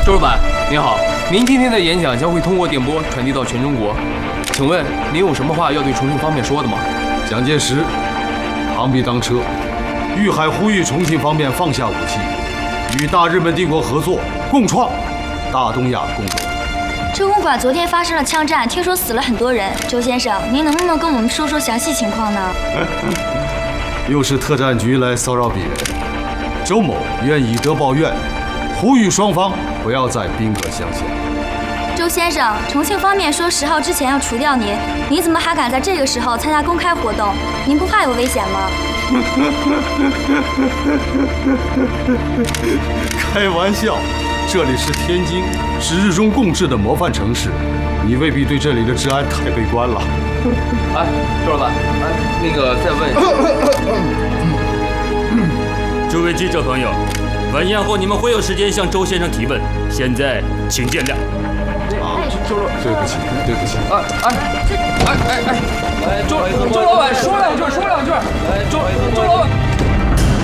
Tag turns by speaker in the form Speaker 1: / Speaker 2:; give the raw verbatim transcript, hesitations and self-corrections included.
Speaker 1: 周老板您好，您今天的演讲将会通过电波传递到全中国，请问您有什么话要对重庆方面说的吗？
Speaker 2: 蒋介石，螳臂当车，豫海呼吁重庆方面放下武器，与大日本帝国合作，共创大东亚共荣。
Speaker 3: 车公馆昨天发生了枪战，听说死了很多人。周先生，您能不能跟我们说说详细情况呢？
Speaker 2: 又是特战局来骚扰别人，周某愿以德报怨，呼吁双方不要再兵戈相向。
Speaker 3: 周先生，重庆方面说十号之前要除掉您，您怎么还敢在这个时候参加公开活动？您不怕有危险吗？
Speaker 2: 开玩笑，这里是天津，是日中共治的模范城市，你未必对这里的治安太悲观了。
Speaker 1: 哎，周老板，哎，那个再问一下。
Speaker 4: 诸位记者朋友，晚宴后你们会有时间向周先生提问，现在请见谅。
Speaker 2: 啊，周老，对不起，对不起。
Speaker 1: 哎哎哎哎哎，哎，周周老板说两句，说两句。哎，周周老板。